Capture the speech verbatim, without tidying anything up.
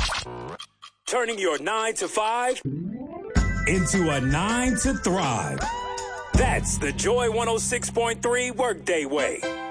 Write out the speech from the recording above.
Turning your nine to five into a nine to thrive. That's the Joy one oh six point three Workday Way.